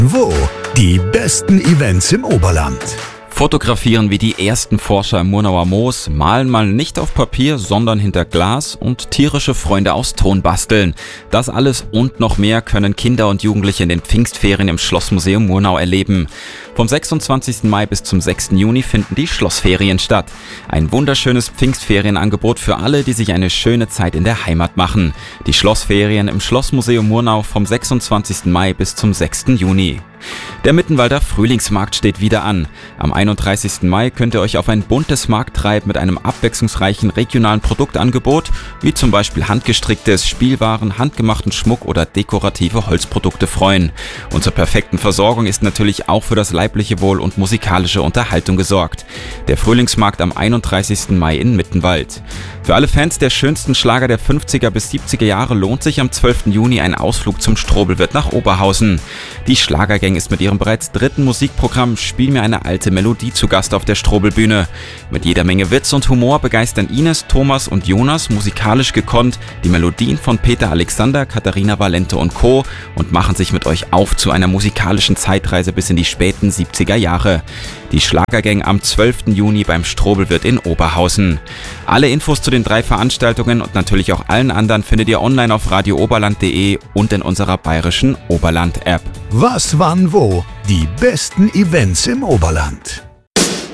Wo? Die besten Events im Oberland. Fotografieren wie die ersten Forscher im Murnauer Moos, malen mal nicht auf Papier, sondern hinter Glas und tierische Freunde aus Ton basteln. Das alles und noch mehr können Kinder und Jugendliche in den Pfingstferien im Schlossmuseum Murnau erleben. Vom 26. Mai bis zum 6. Juni finden die Schlossferien statt. Ein wunderschönes Pfingstferienangebot für alle, die sich eine schöne Zeit in der Heimat machen. Die Schlossferien im Schlossmuseum Murnau vom 26. Mai bis zum 6. Juni. Der Mittenwalder Frühlingsmarkt steht wieder an. Am 31. Mai könnt ihr euch auf ein buntes Markttreib mit einem abwechslungsreichen regionalen Produktangebot, wie zum Beispiel handgestricktes, Spielwaren, handgemachten Schmuck oder dekorative Holzprodukte freuen. Und zur perfekten Versorgung ist natürlich auch für das leibliche Wohl und musikalische Unterhaltung gesorgt. Der Frühlingsmarkt am 31. Mai in Mittenwald. Für alle Fans der schönsten Schlager der 50er bis 70er Jahre lohnt sich am 12. Juni ein Ausflug zum Strobelwirt nach Oberhausen. Die Schlagergang ist mit ihrem bereits dritten Musikprogramm Spiel mir eine alte Melodie zu Gast auf der Strobelbühne. Mit jeder Menge Witz und Humor begeistern Ines, Thomas und Jonas musikalisch gekonnt die Melodien von Peter Alexander, Katharina Valente und Co. und machen sich mit euch auf zu einer musikalischen Zeitreise bis in die späten 70er Jahre. Die Schlagergang am 12. Juni beim Strobelwirt in Oberhausen. Alle Infos zu den 3 Veranstaltungen und natürlich auch allen anderen findet ihr online auf radiooberland.de und in unserer bayerischen Oberland-App. Was, wann, wo? Die besten Events im Oberland.